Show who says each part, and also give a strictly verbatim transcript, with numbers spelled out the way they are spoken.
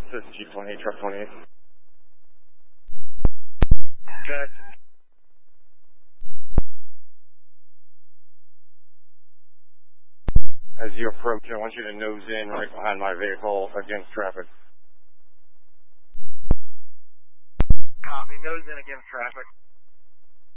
Speaker 1: This is G twenty-eight, truck twenty-eight. Check. As you approach, I want you to nose in right behind my vehicle against traffic.
Speaker 2: Copy, nose in against traffic.